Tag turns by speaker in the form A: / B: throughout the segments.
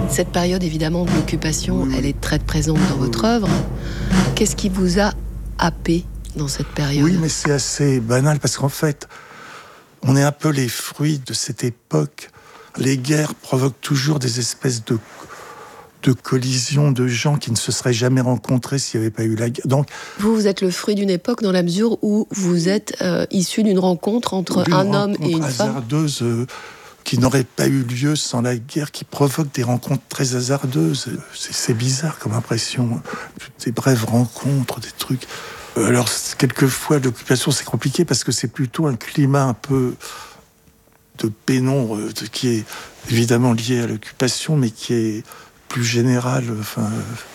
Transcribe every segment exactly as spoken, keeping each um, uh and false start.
A: Cette période, évidemment, de l'occupation,
B: oui, oui.
A: elle est très présente dans votre œuvre. Qu'est-ce qui vous a happé dans cette période ?
B: Oui, mais c'est assez banal, parce qu'en fait, on est un peu les fruits de cette époque. Les guerres provoquent toujours des espèces de, de collisions de gens qui ne se seraient jamais rencontrés s'il n'y avait pas eu la guerre. Donc,
A: vous, vous êtes le fruit d'une époque dans la mesure où vous êtes euh, issu d'une rencontre entre
B: d'une
A: un homme et une femme.
B: hasardeuse euh, qui n'aurait pas eu lieu sans la guerre, qui provoque des rencontres très hasardeuses. C'est, c'est bizarre comme impression. Des brèves rencontres, des trucs. Alors, quelquefois, l'occupation, c'est compliqué parce que c'est plutôt un climat un peu de pénombre qui est évidemment lié à l'occupation, mais qui est plus général. Enfin...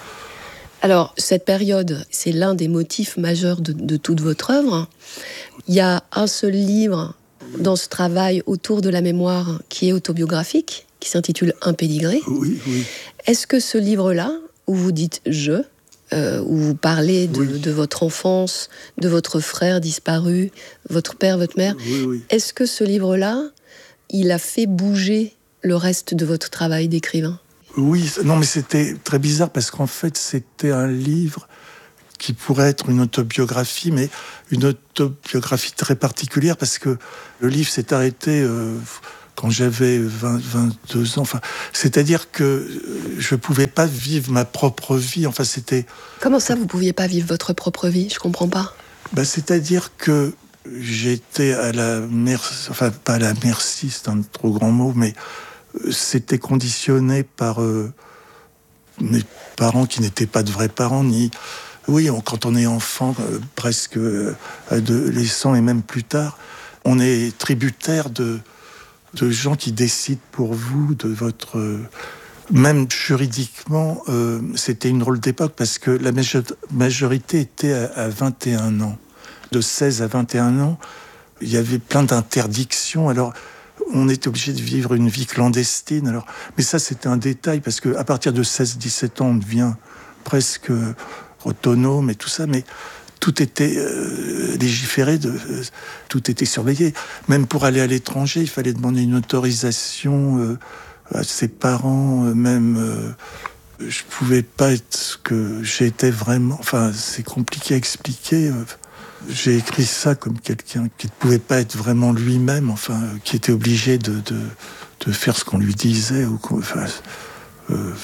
A: Alors, cette période, c'est l'un des motifs majeurs de, de toute votre œuvre. Il y a un seul livre dans ce travail autour de la mémoire qui est autobiographique, qui s'intitule Un pédigré.
B: Oui, oui.
A: Est-ce que ce livre-là, où vous dites « je », euh, où vous parlez de,
B: oui.
A: de votre enfance, de votre frère disparu, votre père, votre mère,
B: oui, oui.
A: est-ce que ce livre-là, il a fait bouger le reste de votre travail d'écrivain ?
B: Oui, non, mais c'était très bizarre parce qu'en fait, c'était un livre qui pourrait être une autobiographie, mais une autobiographie très particulière parce que le livre s'est arrêté euh, quand j'avais vingt, vingt-deux ans. Enfin, c'est-à-dire que je ne pouvais pas vivre ma propre vie. Enfin, c'était...
A: Comment ça, vous ne pouviez pas vivre votre propre vie ? Je ne comprends pas.
B: Ben, c'est-à-dire que j'étais à la merci, enfin pas à la merci, c'est un trop grand mot, mais c'était conditionné par euh, mes parents qui n'étaient pas de vrais parents, ni... Oui, on, quand on est enfant, euh, presque euh, adolescent et même plus tard, on est tributaire de, de gens qui décident pour vous de votre... Euh, même juridiquement, euh, c'était une drôle d'époque parce que la majorité était à, à vingt et un ans. De seize à vingt et un ans, il y avait plein d'interdictions. Alors, on était obligé de vivre une vie clandestine. Alors, mais ça, c'était un détail, parce qu'à partir de seize dix-sept ans, on devient presque autonome et tout ça, mais tout était euh, légiféré, de, euh, tout était surveillé. Même pour aller à l'étranger, il fallait demander une autorisation euh, à ses parents, euh, même... Euh, je pouvais pas être ce que j'étais vraiment... Enfin, c'est compliqué à expliquer... Euh, J'ai écrit ça comme quelqu'un qui ne pouvait pas être vraiment lui-même, enfin, qui était obligé de, de, de faire ce qu'on lui disait. Ou enfin, euh...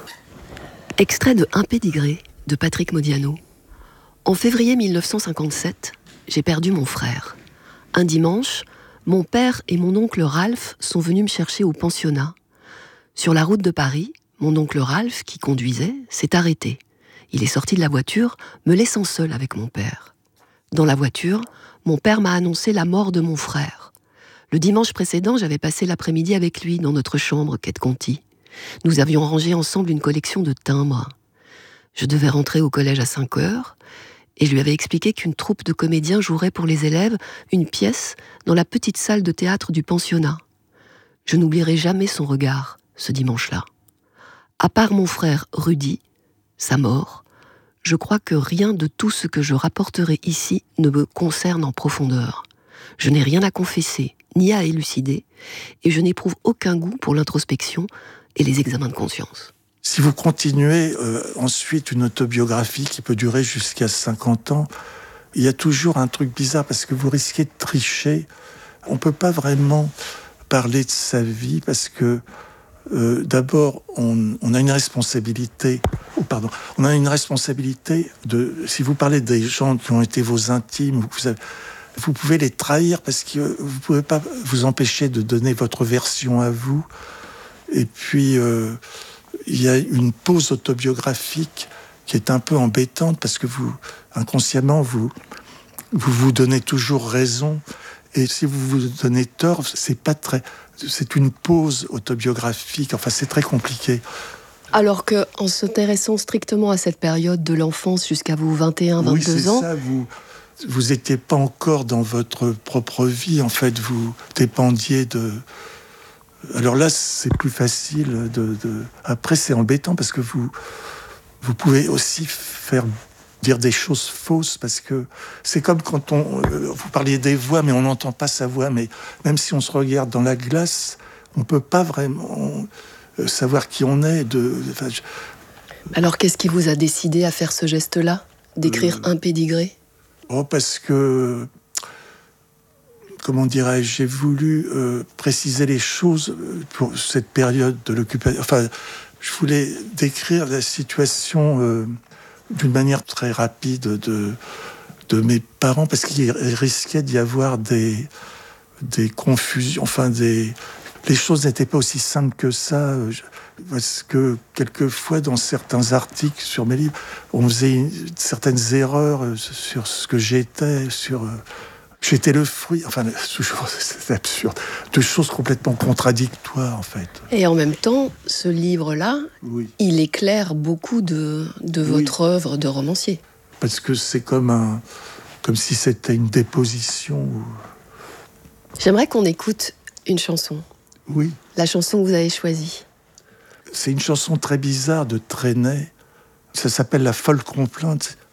A: Extrait de Un pédigré de Patrick Modiano. En février mille neuf cent cinquante-sept, j'ai perdu mon frère. Un dimanche, mon père et mon oncle Ralph sont venus me chercher au pensionnat. Sur la route de Paris, mon oncle Ralph, qui conduisait, s'est arrêté. Il est sorti de la voiture, me laissant seul avec mon père. Dans la voiture, mon père m'a annoncé la mort de mon frère. Le dimanche précédent, j'avais passé l'après-midi avec lui dans notre chambre, quai de Conti. Nous avions rangé ensemble une collection de timbres. Je devais rentrer au collège à cinq heures, et je lui avais expliqué qu'une troupe de comédiens jouerait pour les élèves une pièce dans la petite salle de théâtre du pensionnat. Je n'oublierai jamais son regard, ce dimanche-là. À part mon frère Rudy, sa mort, je crois que rien de tout ce que je rapporterai ici ne me concerne en profondeur. Je n'ai rien à confesser, ni à élucider, et je n'éprouve aucun goût pour l'introspection et les examens de conscience.
B: Si vous continuez euh, ensuite une autobiographie qui peut durer jusqu'à cinquante ans, il y a toujours un truc bizarre parce que vous risquez de tricher. On ne peut pas vraiment parler de sa vie parce que Euh, d'abord, on, on a une responsabilité. Oh, pardon. On a une responsabilité de. Si vous parlez des gens qui ont été vos intimes, vous, avez, vous pouvez les trahir parce que vous ne pouvez pas vous empêcher de donner votre version à vous. Et puis, euh, il y a une pause autobiographique qui est un peu embêtante parce que vous, inconsciemment, vous vous, vous donnez toujours raison. Et si vous vous donnez tort, c'est pas très. C'est une pause autobiographique. Enfin, c'est très compliqué.
A: Alors qu'en s'intéressant strictement à cette période de l'enfance jusqu'à vos vingt et un vingt-deux
B: oui, c'est
A: ans...
B: ça, vous vous n'étiez pas encore dans votre propre vie. En fait, vous dépendiez de... Alors là, c'est plus facile de... de... Après, c'est embêtant parce que vous, vous pouvez aussi faire... dire des choses fausses, parce que c'est comme quand on... Euh, vous parliez des voix, mais on n'entend pas sa voix, mais même si on se regarde dans la glace, on peut pas vraiment euh, savoir qui on est. De, enfin, je...
A: Alors, qu'est-ce qui vous a décidé à faire ce geste-là, d'écrire euh... un pédigré ?
B: Oh, parce que, comment dirais-je, j'ai voulu euh, préciser les choses pour cette période de l'occupation. Enfin, je voulais décrire la situation euh, d'une manière très rapide de, de mes parents, parce qu'il risquait d'y avoir des, des confusions, enfin, des... les choses n'étaient pas aussi simples que ça. Parce que quelquefois, dans certains articles sur mes livres, on faisait une, certaines erreurs sur ce que j'étais, sur... J'étais le fruit, enfin, c'est absurde, de choses complètement contradictoires, en fait.
A: Et en même temps, ce livre-là,
B: oui.
A: il éclaire beaucoup de, de votre oui. œuvre de romancier.
B: Parce que c'est comme, un, comme si c'était une déposition.
A: J'aimerais qu'on écoute une chanson.
B: Oui.
A: La chanson que vous avez choisie.
B: C'est une chanson très bizarre de Trenet. Ça s'appelle La folle complainte.